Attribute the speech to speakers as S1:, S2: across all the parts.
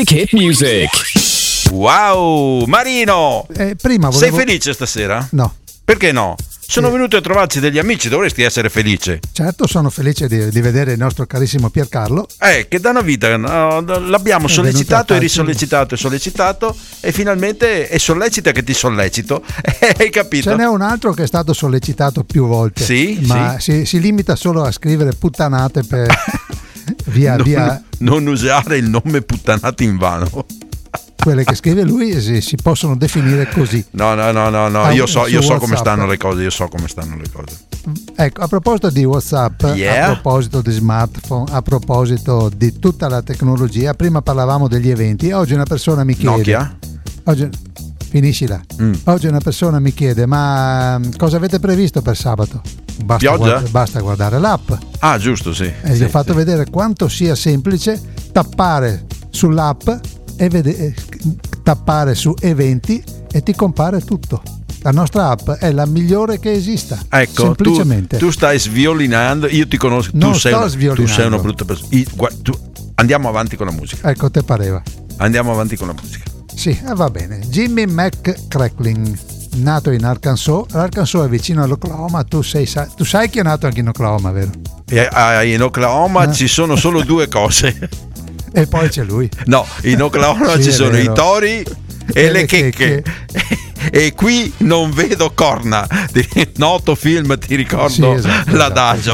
S1: Hit Music.
S2: Wow, Marino!
S3: Prima volevo...
S2: Sei felice stasera?
S3: No.
S2: Perché no? Sono venuti a trovarci degli amici, dovresti essere felice.
S3: Certo, sono felice di vedere il nostro carissimo Piercarlo.
S2: Che da una vita l'abbiamo sollecitato e risollecitato e sollecitato e finalmente è sollecita che ti sollecito. Hai capito?
S3: Ce n'è un altro che è stato sollecitato più volte.
S2: Sì,
S3: ma
S2: sì.
S3: Si limita solo a scrivere puttanate per via.
S2: Non usare il nome puttanato in vano.
S3: Quelle che scrive lui si possono definire così.
S2: No, io so come stanno le cose,
S3: Ecco, a proposito di WhatsApp,
S2: yeah.
S3: A proposito di smartphone, a proposito di tutta la tecnologia, prima parlavamo degli eventi, oggi una persona mi chiede...
S2: Nokia?
S3: Finiscila. Oggi una persona mi chiede, ma cosa avete previsto per sabato? Basta guardare l'app.
S2: Ah, giusto, sì.
S3: E gli ho fatto vedere quanto sia semplice tappare sull'app e tappare su eventi e ti compare tutto. La nostra app è la migliore che esista.
S2: Ecco,
S3: semplicemente.
S2: Tu stai sviolinando, io ti conosco,
S3: non sto sviolinando.
S2: Tu sei una brutta persona. Andiamo avanti con la musica.
S3: Ecco, te pareva.
S2: Andiamo avanti con la musica.
S3: Sì, va bene. Jimmy McCrackling, nato in Arkansas. L'Arkansas è vicino all'Oklahoma. Tu sai che è nato anche in Oklahoma, vero?
S2: In Oklahoma ci sono solo due cose.
S3: E poi c'è lui.
S2: No, in Oklahoma ci sono i tori e le checche. E qui non vedo corna. Noto film, ti ricordo, sì, esatto. L'adagio.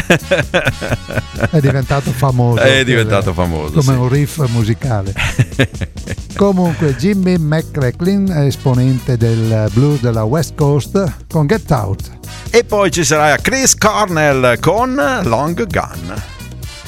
S3: È diventato famoso.
S2: Come
S3: sì. Un riff musicale. Comunque Jimmy McCrackling, esponente del blues della West Coast, con Get Out.
S2: E poi ci sarà Chris Cornell con Long Gun.